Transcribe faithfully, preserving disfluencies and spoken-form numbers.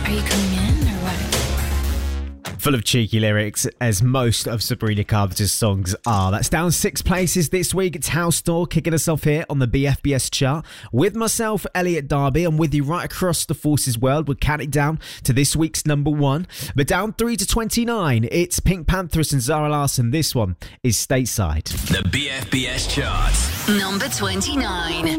Are you coming in or what? Full of cheeky lyrics, as most of Sabrina Carpenter's songs are. That's down six places this week. It's House Door kicking us off here on the B F B S chart. With myself, Elliot Darby, I'm with you right across the Forces world. We'll count it down to this week's number one. But down three to twenty-nine, it's Pink Panthers and Zara Larsson. This one is Stateside. The B F B S chart. Number twenty-nine.